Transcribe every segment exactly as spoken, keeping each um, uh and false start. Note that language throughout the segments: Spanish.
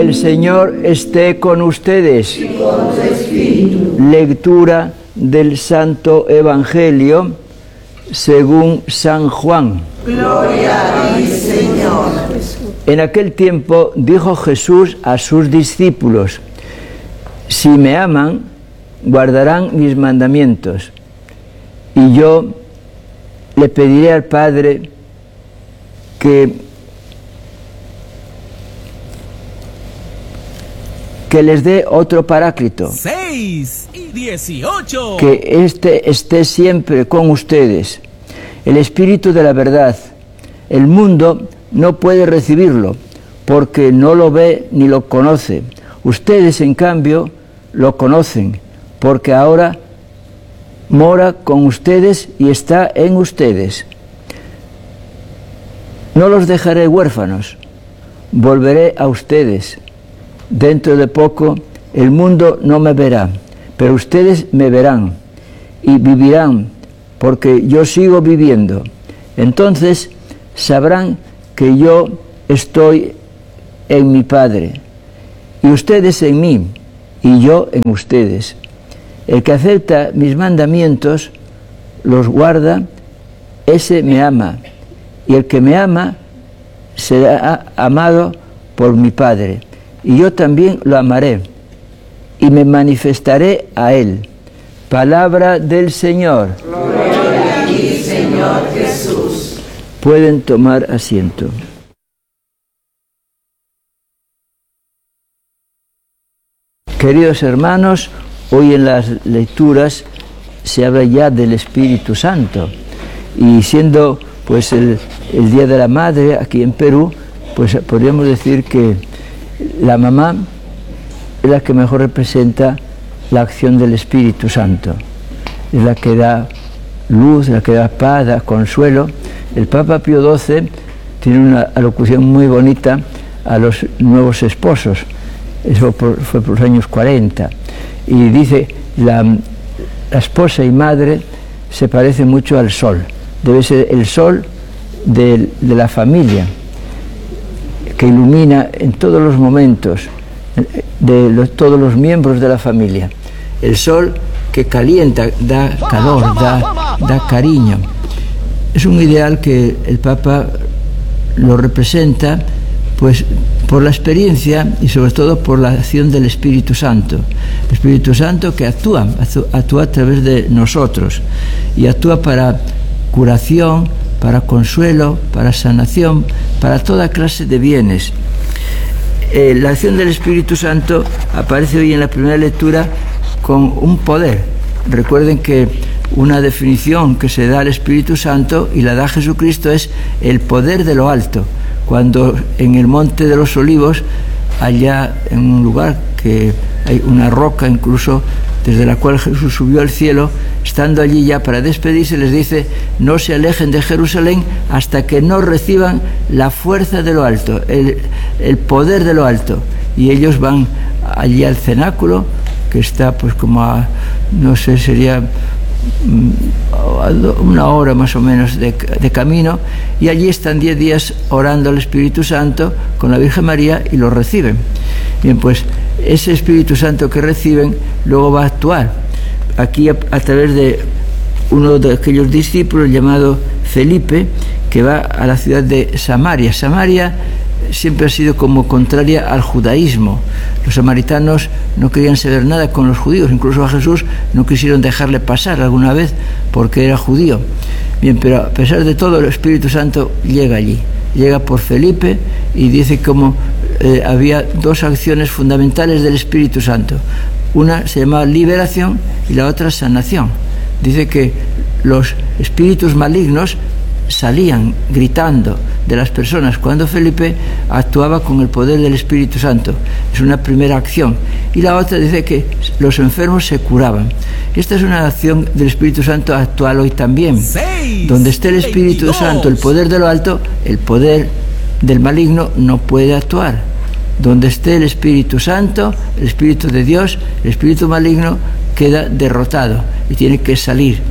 El Señor esté con ustedes. Y con tu espíritu. Lectura del Santo Evangelio según San Juan. Gloria a ti, Señor. En aquel tiempo dijo Jesús a sus discípulos: si me aman, guardarán mis mandamientos, y yo le pediré al Padre que que les dé otro Paráclito, seis y dieciocho, que éste esté siempre con ustedes, el Espíritu de la verdad. El mundo no puede recibirlo, porque no lo ve ni lo conoce. Ustedes, en cambio, lo conocen, porque ahora mora con ustedes y está en ustedes. No los dejaré huérfanos, volveré a ustedes. Dentro de poco el mundo no me verá, pero ustedes me verán y vivirán, porque yo sigo viviendo. Entonces sabrán que yo estoy en mi Padre, y ustedes en mí, y yo en ustedes. El que acepta mis mandamientos, los guarda, ese me ama, y el que me ama será amado por mi Padre. Y yo también lo amaré, y me manifestaré a él. Palabra del Señor. Gloria a ti, Señor Jesús. Pueden tomar asiento. Queridos hermanos, hoy en las lecturas se habla ya del Espíritu Santo, y siendo pues el, el Día de la Madre aquí en Perú, pues podríamos decir que la mamá es la que mejor representa la acción del Espíritu Santo. Es la que da luz, la que da paz, da consuelo. El Papa Pío doce tiene una alocución muy bonita a los nuevos esposos. Eso por, fue por los años cuarenta. Y dice, la, la esposa y madre se parece mucho al sol. Debe ser el sol de, de la familia, que ilumina en todos los momentos de los, todos los miembros de la familia. El sol que calienta, da calor, da, da cariño. Es un ideal que el Papa lo representa pues por la experiencia y sobre todo por la acción del Espíritu Santo. El Espíritu Santo que actúa, actúa a través de nosotros, y actúa para curación, para consuelo, para sanación, para toda clase de bienes. Eh, la acción del Espíritu Santo aparece hoy en la primera lectura con un poder. Recuerden que una definición que se da al Espíritu Santo y la da Jesucristo es el poder de lo alto. Cuando en el Monte de los Olivos, allá en un lugar que hay una roca incluso desde la cual Jesús subió al cielo, estando allí ya para despedirse, les dice: no se alejen de Jerusalén hasta que no reciban la fuerza de lo alto, el, el poder de lo alto. Y ellos van allí al cenáculo, que está pues como a, no sé, sería una hora más o menos de, de camino, y allí están diez días orando al Espíritu Santo con la Virgen María y lo reciben. Bien, pues ese Espíritu Santo que reciben luego va a actuar aquí a, a través de uno de aquellos discípulos llamado Felipe, que va a la ciudad de Samaria. Samaria siempre ha sido como contraria al judaísmo. Los samaritanos no querían saber nada con los judíos, incluso a Jesús no quisieron dejarle pasar alguna vez porque era judío. Bien, pero a pesar de todo el Espíritu Santo llega allí, llega por Felipe, y dice como eh, había dos acciones fundamentales del Espíritu Santo. Una se llamaba liberación y la otra sanación. Dice que los espíritus malignos salían gritando de las personas cuando Felipe actuaba con el poder del Espíritu Santo. Es una primera acción. Y la otra dice que los enfermos se curaban. Esta es una acción del Espíritu Santo actual hoy también. seis, Donde esté el Espíritu veintidós. Santo, el poder de lo alto, el poder del maligno no puede actuar. Donde esté el Espíritu Santo, el Espíritu de Dios, el espíritu maligno queda derrotado y tiene que salir.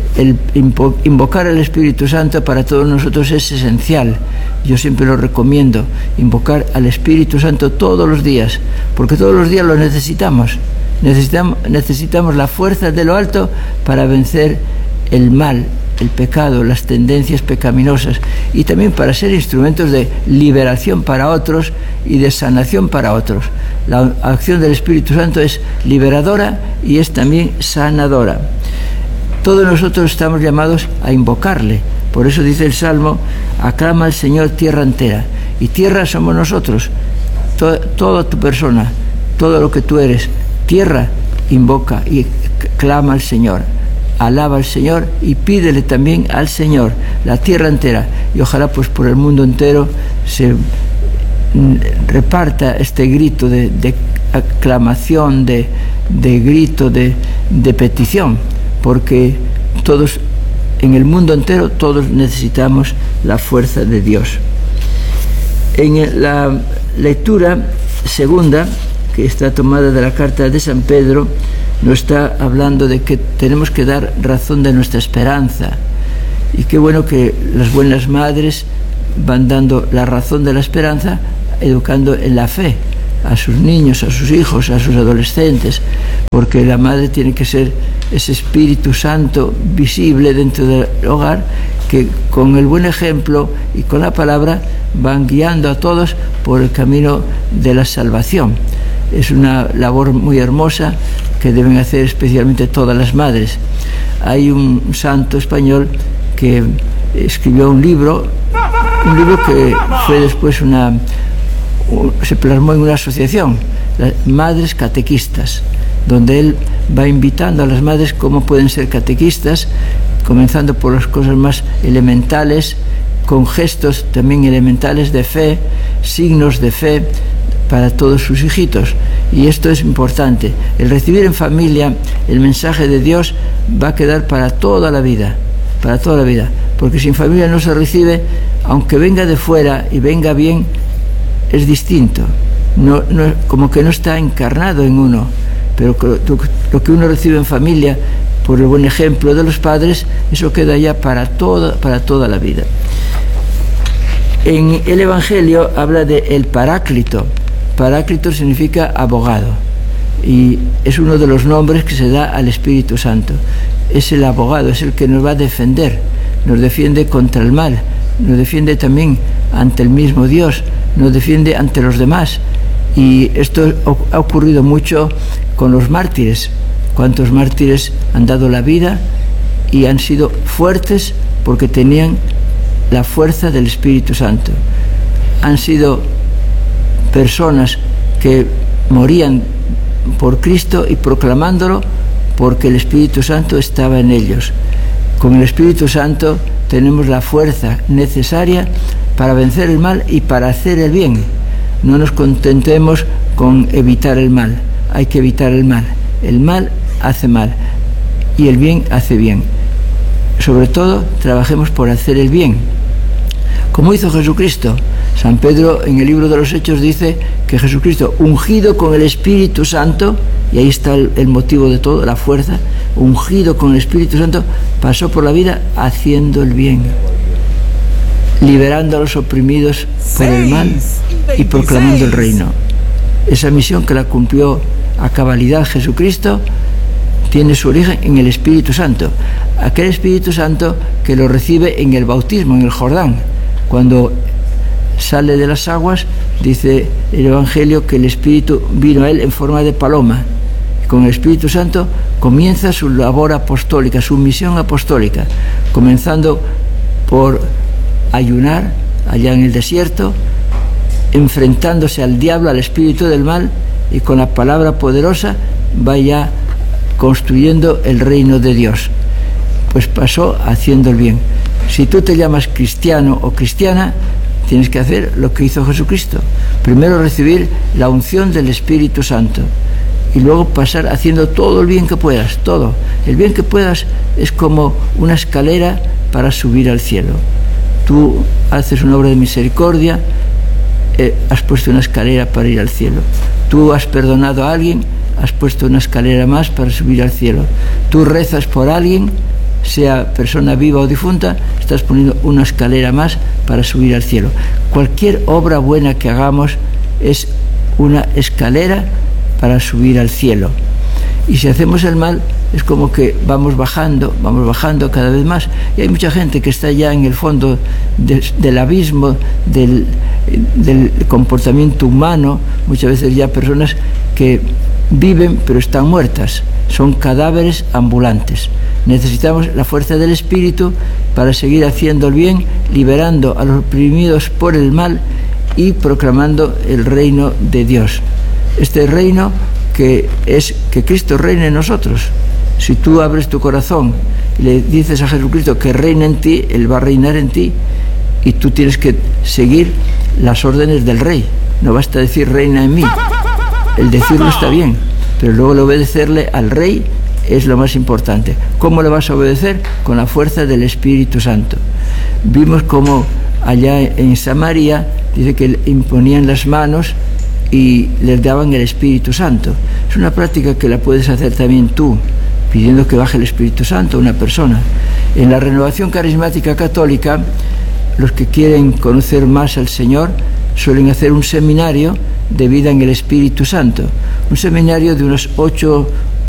el invocar al Espíritu Santo para todos nosotros es esencial. Yo siempre lo recomiendo, invocar al Espíritu Santo todos los días, porque todos los días lo necesitamos. Necesitamos, necesitamos la fuerza de lo alto para vencer el mal, el pecado, las tendencias pecaminosas, y también para ser instrumentos de liberación para otros y de sanación para otros. La acción del Espíritu Santo es liberadora y es también sanadora. Todos nosotros estamos llamados a invocarle. Por eso dice el Salmo: aclama al Señor tierra entera. Y tierra somos nosotros, to- toda tu persona, todo lo que tú eres. Tierra, invoca y clama al Señor, alaba al Señor y pídele también al Señor, la tierra entera. Y ojalá pues por el mundo entero se reparta este grito de, de aclamación, de, de grito, de, de petición, porque todos, en el mundo entero, todos necesitamos la fuerza de Dios. En la lectura segunda, que está tomada de la carta de San Pedro, nos está hablando de que tenemos que dar razón de nuestra esperanza. Y qué bueno que las buenas madres van dando la razón de la esperanza, educando en la fe a sus niños, a sus hijos, a sus adolescentes, porque la madre tiene que ser ese Espíritu Santo visible dentro del hogar, que con el buen ejemplo y con la palabra van guiando a todos por el camino de la salvación. Es una labor muy hermosa que deben hacer especialmente todas las madres. Hay un santo español que escribió un libro, un libro que fue después una, se plasmó en una asociación, las Madres Catequistas, donde él va invitando a las madres cómo pueden ser catequistas, comenzando por las cosas más elementales, con gestos también elementales de fe, signos de fe para todos sus hijitos. Y esto es importante. El recibir en familia el mensaje de Dios va a quedar para toda la vida, para toda la vida, porque si en familia no se recibe, aunque venga de fuera y venga bien, es distinto, no, no, como que no está encarnado en uno, pero lo que uno recibe en familia por el buen ejemplo de los padres, eso queda ya para toda, para toda la vida. En el Evangelio habla de el Paráclito. Paráclito significa abogado, y es uno de los nombres que se da al Espíritu Santo. Es el abogado, es el que nos va a defender, nos defiende contra el mal, nos defiende también ante el mismo Dios, nos defiende ante los demás. Y esto ha ocurrido mucho con los mártires. Cuántos mártires han dado la vida y han sido fuertes porque tenían la fuerza del Espíritu Santo. Han sido personas que morían por Cristo y proclamándolo porque el Espíritu Santo estaba en ellos. Con el Espíritu Santo tenemos la fuerza necesaria para vencer el mal y para hacer el bien. No nos contentemos con evitar el mal, hay que evitar el mal. El mal hace mal y el bien hace bien. Sobre todo, trabajemos por hacer el bien, como hizo Jesucristo. San Pedro en el libro de los Hechos dice que Jesucristo, ungido con el Espíritu Santo, y ahí está el, el motivo de todo, la fuerza, ungido con el Espíritu Santo, pasó por la vida haciendo el bien, liberando a los oprimidos por el mal y proclamando el reino. Esa misión que la cumplió a cabalidad Jesucristo tiene su origen en el Espíritu Santo, aquel Espíritu Santo que lo recibe en el bautismo, en el Jordán. Cuando sale de las aguas, dice el Evangelio que el Espíritu vino a él en forma de paloma. Con el Espíritu Santo comienza su labor apostólica, su misión apostólica, comenzando por ayunar allá en el desierto, enfrentándose al diablo, al espíritu del mal, y con la palabra poderosa vaya construyendo el reino de Dios. Pues pasó haciendo el bien. Si tú te llamas cristiano o cristiana, tienes que hacer lo que hizo Jesucristo. Primero recibir la unción del Espíritu Santo y luego pasar haciendo todo el bien que puedas, todo. El bien que puedas es como una escalera para subir al cielo. Tú haces una obra de misericordia, eh, has puesto una escalera para ir al cielo. Tú has perdonado a alguien, has puesto una escalera más para subir al cielo. Tú rezas por alguien, sea persona viva o difunta, estás poniendo una escalera más para subir al cielo. Cualquier obra buena que hagamos es una escalera para subir al cielo. Y si hacemos el mal, es como que vamos bajando, vamos bajando cada vez más. Y hay mucha gente que está ya en el fondo de, del abismo del, del comportamiento humano, muchas veces ya personas que viven pero están muertas, son cadáveres ambulantes. Necesitamos la fuerza del Espíritu para seguir haciendo el bien, liberando a los oprimidos por el mal y proclamando el reino de Dios. Este reino que es que Cristo reine en nosotros. Si tú abres tu corazón y le dices a Jesucristo que reina en ti, Él va a reinar en ti, y tú tienes que seguir las órdenes del Rey. No basta decir reina en mí. El decirlo está bien, pero luego el obedecerle al Rey es lo más importante. ¿Cómo le vas a obedecer? Con la fuerza del Espíritu Santo. Vimos cómo allá en Samaria dice que imponían las manos y les daban el Espíritu Santo. Es una práctica que la puedes hacer también tú, pidiendo que baje el Espíritu Santo a una persona. En la Renovación Carismática Católica, los que quieren conocer más al Señor suelen hacer un seminario de vida en el Espíritu Santo, un seminario de unos ocho